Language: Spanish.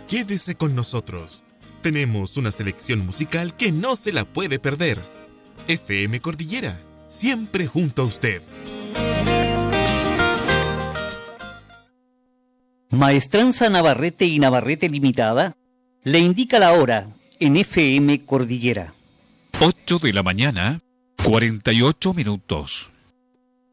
Quédese con nosotros. Tenemos una selección musical que no se la puede perder. FM Cordillera, siempre junto a usted. Maestranza Navarrete y Navarrete Limitada le indica la hora en FM Cordillera. 8 de la mañana, 48 minutos.